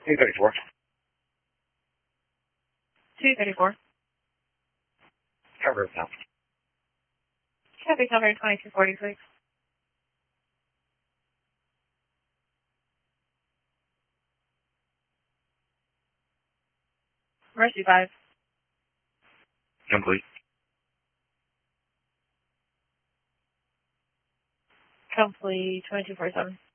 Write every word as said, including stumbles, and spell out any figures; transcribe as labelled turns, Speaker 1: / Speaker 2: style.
Speaker 1: two thirty-four.
Speaker 2: two thirty-four.
Speaker 1: Cover now.
Speaker 2: Copy, cover twenty-two forty-six. Mercy five.
Speaker 1: Complete.
Speaker 2: Complete twenty-two forty-seven.